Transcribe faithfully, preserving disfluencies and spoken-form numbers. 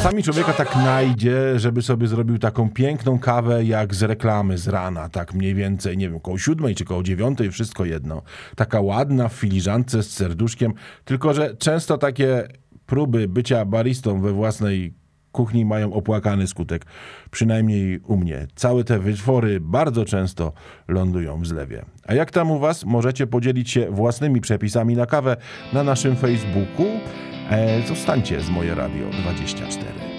Czasami człowieka tak najdzie, żeby sobie zrobił taką piękną kawę jak z reklamy z rana, tak mniej więcej, nie wiem, koło siódmej czy koło dziewiątej, wszystko jedno. Taka ładna w filiżance z serduszkiem, tylko że często takie próby bycia baristą we własnej kuchni mają opłakany skutek. Przynajmniej u mnie. Całe te wytwory bardzo często lądują w zlewie. A jak tam u was? Możecie podzielić się własnymi przepisami na kawę na naszym Facebooku. E, zostańcie z Moje Radio dwadzieścia cztery.